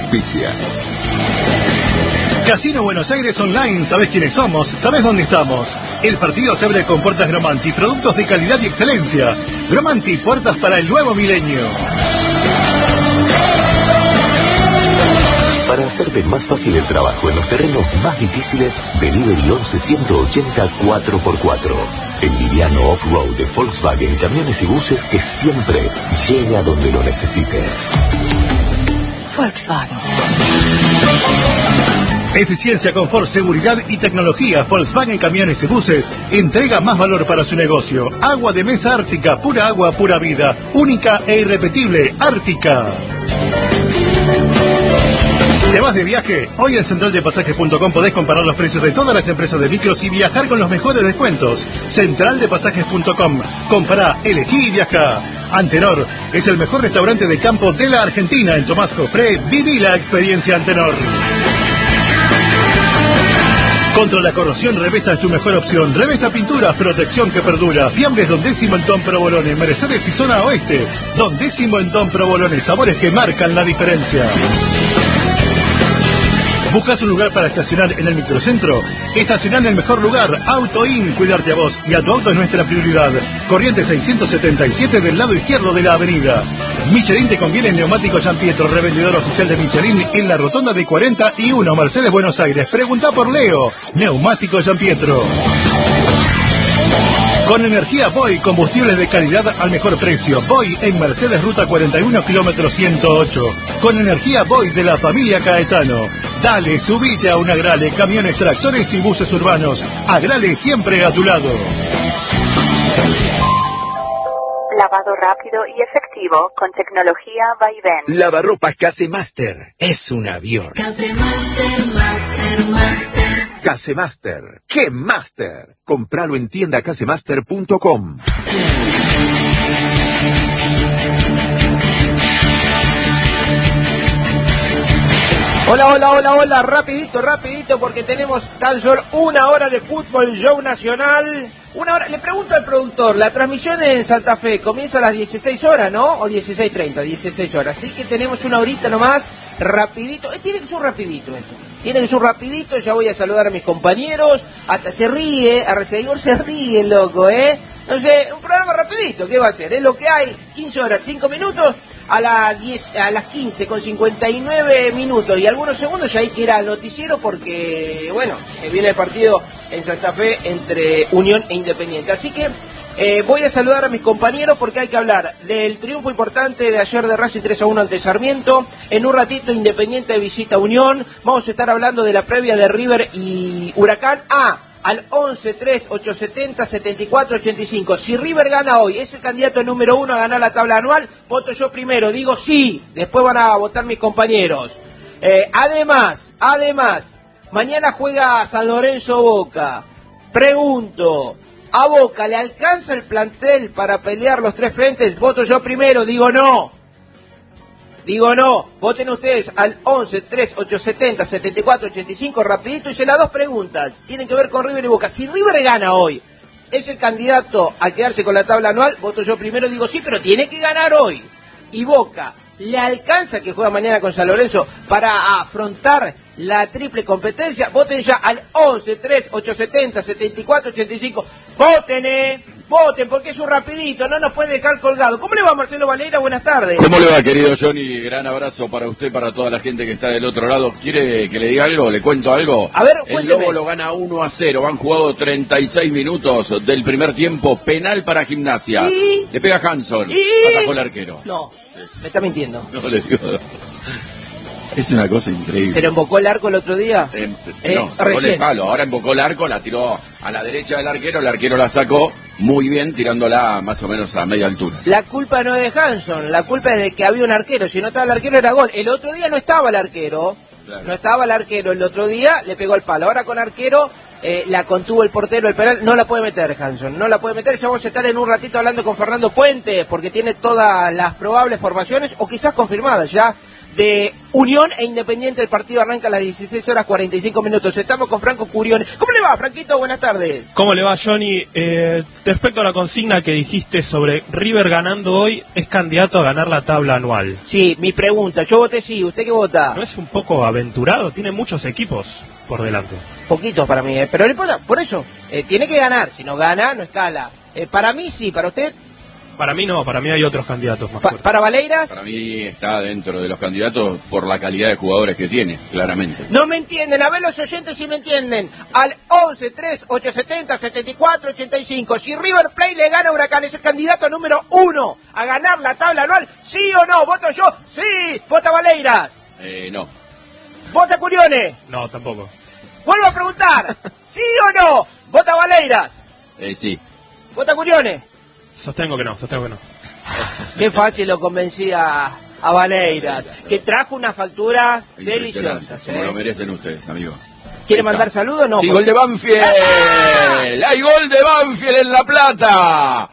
auspicia. Casino Buenos Aires Online, ¿sabés quiénes somos? ¿Sabés dónde estamos? El partido se abre con puertas Gromanti, productos de calidad y excelencia. Gromanti, puertas para el nuevo milenio. Para hacerte más fácil el trabajo en los terrenos más difíciles, Delivery 11 180 4x4. El liviano off-road de Volkswagen, camiones y buses que siempre llega donde lo necesites. Volkswagen. Eficiencia, confort, seguridad y tecnología. Volkswagen Camiones y Buses entrega más valor para su negocio. Agua de mesa Ártica, pura agua, pura vida. Única e irrepetible, Ártica. ¿Te vas de viaje? Hoy en centraldepasajes.com podés comparar los precios de todas las empresas de micros y viajar con los mejores descuentos. Centraldepasajes.com. Comprá, elegí y viajá. Antenor es el mejor restaurante de campo de la Argentina. En Tomás Jofré, viví la experiencia Antenor. Contra la corrosión, Revesta es tu mejor opción. Revesta Pinturas, protección que perdura. Fiambres Don Décimo en Don Provolone, Mercedes y Zona Oeste. Don Décimo en Don Provolone, sabores que marcan la diferencia. ¿Buscas un lugar para estacionar en el microcentro? Estacionar en el mejor lugar, Auto In. Cuidarte a vos y a tu auto es nuestra prioridad. Corrientes 677 del lado izquierdo de la avenida. Michelin te conviene en Neumático Gian Pietro, revendedor oficial de Michelin en la rotonda de 41, Mercedes, Buenos Aires. Pregunta por Leo. Neumático Gian Pietro. Con energía Boy, combustibles de calidad al mejor precio. Boy en Mercedes, ruta 41, kilómetro 108. Con energía Boy de la familia Caetano. Dale, subite a un Agrale, camiones, tractores y buses urbanos. Agrale siempre a tu lado. Lavado rápido y efectivo con tecnología Vaivén. Lavarropas Casemaster. Es un avión. Casemaster, Master. Casemaster. ¡Qué Master! Compralo en tiendacasemaster.com. Hola, rapidito, porque tenemos tan solo una hora de fútbol show nacional. Una hora, le pregunto al productor, la transmisión en Santa Fe comienza a las 16 horas, ¿no? O 16:30, 16 horas. Así que tenemos una horita nomás, rapidito. Tiene que ser rapidito esto. Tiene que ser rapidito, ya voy a saludar a mis compañeros. Hasta se ríe, a Reseguidor se ríe, loco, ¿eh? No sé, un programa rapidito, ¿qué va a ser? Es lo que hay, 15 horas, 5 minutos. A las 15 con 59 minutos y algunos segundos ya hay que ir al noticiero porque, bueno, viene el partido en Santa Fe entre Unión e Independiente. Así que voy a saludar a mis compañeros porque hay que hablar del triunfo importante de ayer de Racing 3-1 ante Sarmiento. En un ratito Independiente visita Unión. Vamos a estar hablando de la previa de River y Huracán. Al 11-3-870-74-85. Si River gana hoy, es el candidato número 1 a ganar la tabla anual, voto yo primero, digo sí, después van a votar mis compañeros. Además, mañana juega San Lorenzo Boca. Pregunto, ¿a Boca le alcanza el plantel para pelear los tres frentes? Voto yo primero, digo no. Voten ustedes al 11-3-870-74-85, rapidito. Hice las dos preguntas, tienen que ver con River y Boca. Si River gana hoy, ¿es el candidato a quedarse con la tabla anual? Voto yo primero, digo sí, pero tiene que ganar hoy. Y Boca, ¿le alcanza que juega mañana con San Lorenzo para afrontar la triple competencia? Voten ya al 11-3-870-74-85. Voten, porque es un rapidito, no nos puede dejar colgado. ¿Cómo le va, Marcelo Valera? Buenas tardes. ¿Cómo le va, querido Johnny? Gran abrazo para usted, para toda la gente que está del otro lado. ¿Quiere que le diga algo? ¿Le cuento algo? A ver, cuénteme. El Lobo lo gana 1-0. Han jugado 36 minutos del primer tiempo. Penal para Gimnasia. ¿Y? Le pega Hanson. Atajó el arquero. No, me está mintiendo. No le digo. Es una cosa increíble. ¿Pero embocó el arco el otro día? No, con el palo. Ahora embocó el arco, la tiró a la derecha del arquero. El arquero la sacó muy bien, tirándola más o menos a media altura. La culpa no es de Hanson, la culpa es de que había un arquero. Si no estaba el arquero era gol. El otro día no estaba el arquero. Claro. No estaba el arquero. El otro día le pegó el palo. Ahora con arquero la contuvo el portero, el penal. No la puede meter Hanson, no la puede meter. Ya vamos a estar en un ratito hablando con Fernando Puente, porque tiene todas las probables formaciones, o quizás confirmadas ya, de Unión e Independiente. El partido arranca a las 16 horas 45 minutos. Estamos con Franco Curione. ¿Cómo le va, Franquito? Buenas tardes. ¿Cómo le va, Johnny? Respecto a la consigna que dijiste sobre River ganando hoy, es candidato a ganar la tabla anual. Sí, mi pregunta. Yo voté sí. ¿Usted qué vota? ¿No es un poco aventurado? Tiene muchos equipos por delante. Poquitos para mí, pero no importa. Por eso, tiene que ganar. Si no gana, no escala. Para mí sí. ¿Para usted? Para mí no, para mí hay otros candidatos más fuertes. ¿Para Valeiras? Para mí está dentro de los candidatos por la calidad de jugadores que tiene, claramente. No me entienden, a ver los oyentes si me entienden. Al 11 3 870 74 85. Si River Plate le gana a Huracán, ¿es el candidato número 1 a ganar la tabla anual? ¿Sí o no? ¿Voto yo? ¡Sí! ¿Vota Valeiras? No. ¿Vota Curione? No, tampoco. Vuelvo a preguntar. ¿Sí o no? ¿Vota Valeiras? Sí. ¿Vota Curione? Sostengo que no. Qué fácil lo convencía a Valeiras, que trajo una factura deliciosa. Como lo merecen ustedes, amigo. ¿Quiere mandar saludos o no? Sí, gol de Banfield. Hay gol de Banfield en La Plata.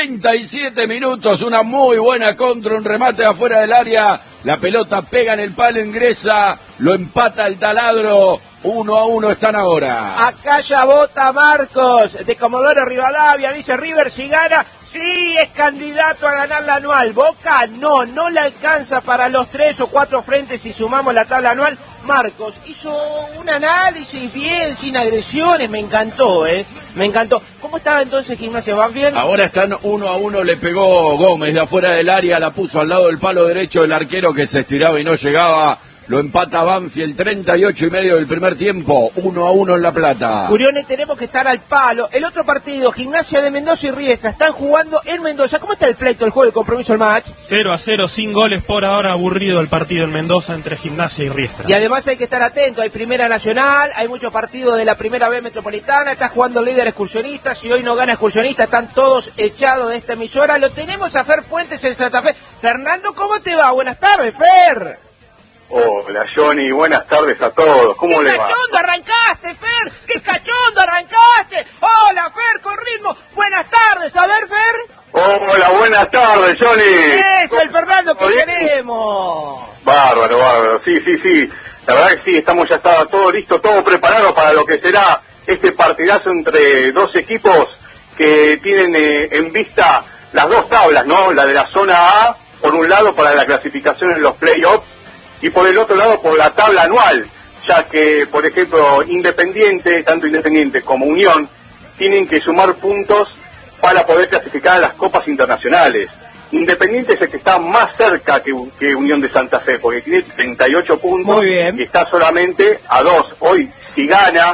37 minutos, una muy buena contra, un remate afuera del área. La pelota pega en el palo, ingresa, lo empata el taladro. 1-1 están ahora. Acá ya vota Marcos de Comodoro Rivadavia. Dice River si gana, sí es candidato a ganar la anual. Boca no le alcanza para los 3 o 4 frentes si sumamos la tabla anual. Marcos hizo un análisis bien, sin agresiones, me encantó. Me encantó. ¿Cómo estaba entonces Gimnasia? ¿Van bien? Ahora están 1-1, le pegó Gómez de afuera del área, la puso al lado del palo derecho del arquero que se estiraba y no llegaba. Lo empata Banfield, 38 y medio del primer tiempo, 1-1 en La Plata. Curione, tenemos que estar al palo. El otro partido, Gimnasia de Mendoza y Riestra, están jugando en Mendoza. ¿Cómo está el pleito, el juego, el compromiso, el match? 0-0, sin goles por ahora, aburrido el partido en Mendoza entre Gimnasia y Riestra. Y además hay que estar atento, hay Primera Nacional, hay muchos partidos de la Primera B Metropolitana, está jugando el líder Excursionista, si hoy no gana Excursionista, están todos echados de esta emisora. Lo tenemos a Fer Puentes en Santa Fe. Fernando, ¿cómo te va? Buenas tardes, Fer. Hola, Johnny, buenas tardes a todos. ¿Cómo le va? ¡Qué cachondo arrancaste, Fer! ¡Qué cachondo arrancaste! ¡Hola, Fer, con ritmo! ¡Buenas tardes! A ver, Fer. Hola, buenas tardes, Johnny. ¡Eso, el Fernando que queremos! Bárbaro. Sí. La verdad que sí, ya está todo listo, todo preparado para lo que será este partidazo entre dos equipos que tienen en vista las dos tablas, ¿no? La de la zona A, por un lado, para la clasificación en los playoffs, y por el otro lado por la tabla anual, ya que, por ejemplo, tanto Independiente como Unión, tienen que sumar puntos para poder clasificar a las copas internacionales. Independiente es el que está más cerca que Unión de Santa Fe, porque tiene 38 puntos. Muy bien. Y está solamente a 2. Hoy, si gana,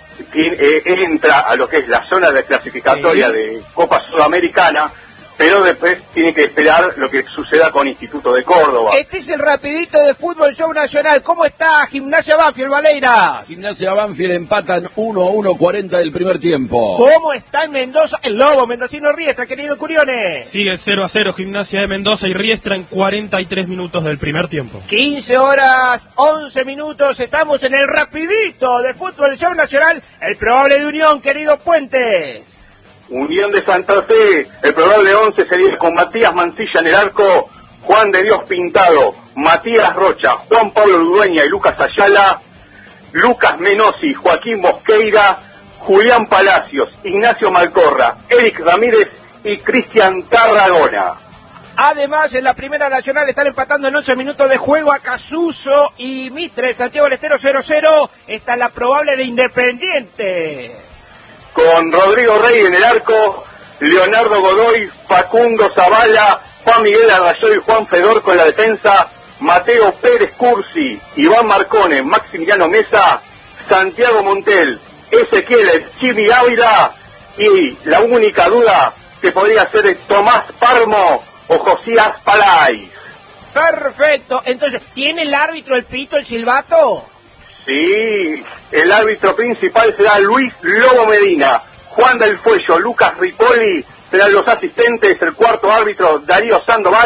entra a lo que es la zona de clasificatoria de Copa Sudamericana, pero después tiene que esperar lo que suceda con Instituto de Córdoba. Este es el rapidito de Fútbol Show Nacional. ¿Cómo está Gimnasia Banfield, Valeiras? Gimnasia Banfield empatan 1-1, 40 del primer tiempo. ¿Cómo está en Mendoza el Lobo Mendocino Riestra, querido Curione? Sigue 0-0 Gimnasia de Mendoza y Riestra en 43 minutos del primer tiempo. 15 horas, 11 minutos. Estamos en el rapidito de Fútbol Show Nacional. El probable de Unión, querido Puentes. Unión de Santa Fe, el probable 11 sería con Matías Mancilla en el arco, Juan de Dios Pintado, Matías Rocha, Juan Pablo Ludueña y Lucas Ayala, Lucas Menossi, Joaquín Mosqueira, Julián Palacios, Ignacio Malcorra, Eric Ramírez y Cristian Tarragona. Además, en la Primera Nacional están empatando en 11 minutos de juego a Casuso y Mitre. Santiago del Estero 0-0. Está la probable de Independiente. Con Rodrigo Rey en el arco, Leonardo Godoy, Facundo Zavala, Juan Miguel Arrayoy y Juan Fedor con la defensa, Mateo Pérez Cursi, Iván Marcone, Maximiliano Mesa, Santiago Montel, Ezequiel Chivi Ávila y la única duda que podría ser Tomás Parmo o Josías Palais. Perfecto. Entonces, ¿tiene el árbitro el pito, el silbato? Sí, el árbitro principal será Luis Lobo Medina, Juan del Fuello, Lucas Ripoli serán los asistentes, el cuarto árbitro Darío Sandoval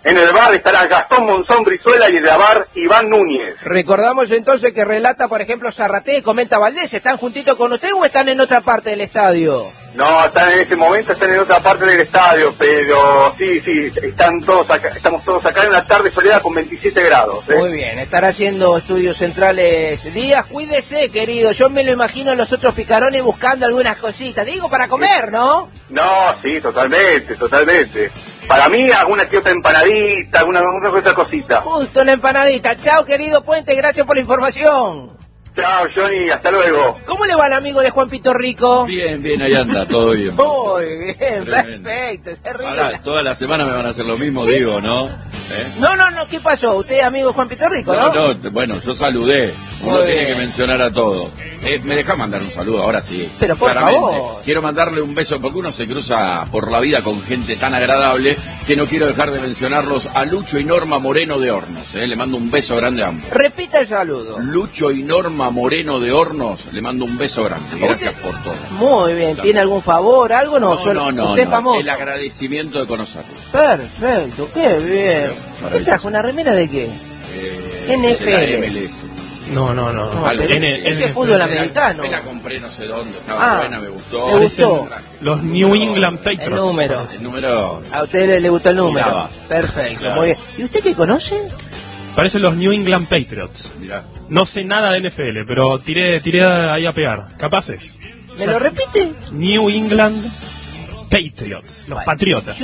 En el bar estará Gastón Monzón Brizuela y en la bar Iván Núñez. Recordamos entonces que relata, por ejemplo, Zarraté y comenta Valdés. ¿Están juntitos con usted o están en otra parte del estadio? No, están en este momento, están en otra parte del estadio, pero sí, estamos todos acá en una tarde soleada con 27 grados. Muy bien, estará haciendo estudios centrales Díaz. Cuídese, querido, yo me lo imagino a los otros picarones buscando algunas cositas. Digo, para comer, ¿no? No, sí, totalmente. Para mí, alguna que otra empanadita, alguna que otra cosita. Justo la empanadita. Chao, querido Puente, gracias por la información. Chao, Johnny, hasta luego. ¿Cómo le va al amigo de Juan Pito Rico? Bien, ahí anda, todo bien. Muy bien, Tremendo. perfecto, se ríe. Ahora, toda la semana me van a hacer lo mismo, digo, ¿no? No, ¿qué pasó? ¿Usted es amigo de Juan Pito Rico, no? No, bueno, yo saludé. Uno Muy tiene bien. que mencionar a todos. ¿Me deja mandar un saludo? Ahora sí. Pero por Claramente. favor. Quiero mandarle un beso, porque uno se cruza por la vida con gente tan agradable que no quiero dejar de mencionarlos a Lucho y Norma Moreno de Hornos. Le mando un beso grande a ambos. Repita el saludo. Lucho y Norma Moreno de Hornos, le mando un beso grande. Gracias por todo. Muy bien, ¿tiene algún favor, algo? No, usted es famoso. El agradecimiento de conocerlo. Perfecto, qué bien. ¿Usted trajo una remera de qué? NFL. De la MLS. No. Pero ese es fútbol americano. Me la compré no sé dónde, estaba buena, me gustó. ¿Le gustó? Los New England Patriots. El número. El número... A usted le gustó el número. Miraba. Perfecto, Claro. muy bien. ¿Y usted qué conoce? Parecen los New England Patriots. Mirá. No sé nada de NFL, pero tiré ahí a pegar. ¿Capaces? ¿Me lo repite? New England Patriots. Los Patriotas.